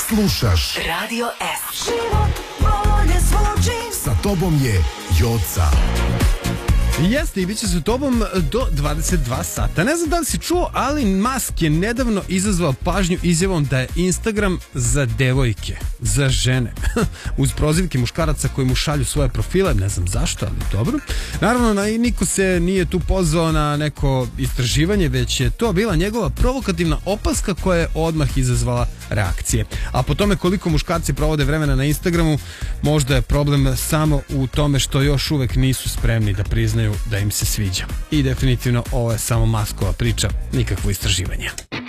Slušaš Radio S. Život bolje zvuči. Sa tobom je Joca. Jeste, i bit će sa tobom do 22 sata. Ne znam da li si čuo, ali Musk je nedavno izazvao pažnju izjavom da je Instagram za devojke, za žene, uz prozivke muškaraca koji mu šalju svoje profile, ne znam zašto, ali dobro. Naravno, niko se nije tu pozvao na neko istraživanje, već je to bila njegova provokativna opaska koja je odmah izazvala reakcije. A po tome koliko muškarci provode vremena na Instagramu, možda je problem samo u tome što još uvek nisu spremni da priznaju da im se sviđa. I definitivno ovo je samo Muskova priča, nikakvo istraživanje.